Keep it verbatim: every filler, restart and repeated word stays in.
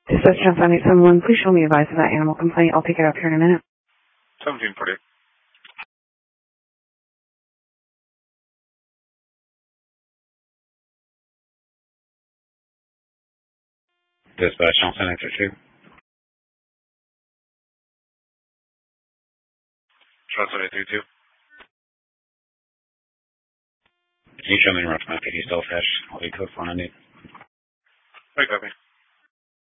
Dispatch five eight seven one, please show me advice of that animal complaint. I'll pick it up here in a minute. seventeen forty. Dispatch Johnson, exit two. Johnson eight three two. Can you show me the route to my P D Stealth Hash? I'll be code four ninety. Right, copy.